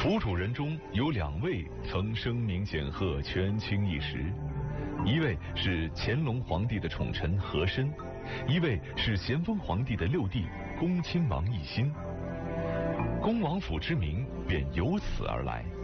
府主人中有2位曾声名显赫、权倾一时，一位是乾隆皇帝的宠臣和珅，一位是咸丰皇帝的6弟恭亲王奕欣。恭王府之名便由此而来。